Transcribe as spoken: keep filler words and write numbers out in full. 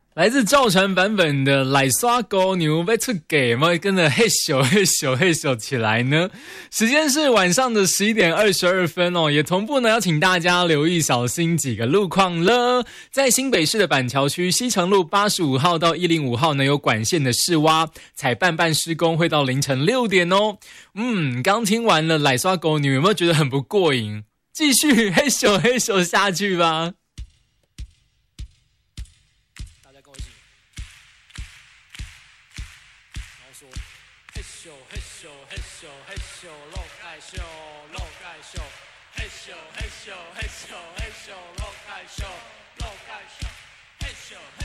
来自赵传版本的来刷狗牛被出给，有没有跟着嘿咻嘿咻嘿咻起来呢？时间是晚上的十一点二十二分哦，也同步呢要请大家留意小心几个路况了。在新北市的板桥区西城路八十五号到一零五号呢有管线的试挖，采办办施工会到凌晨六点哦。嗯，刚听完了来刷狗牛，有没有觉得很不过瘾？继续嘿咻嘿咻下去吧。 嘿咻嘿咻嘿咻嘿咻，落盖咻落盖咻，嘿咻嘿咻嘿咻嘿咻，落盖咻落盖咻，嘿咻。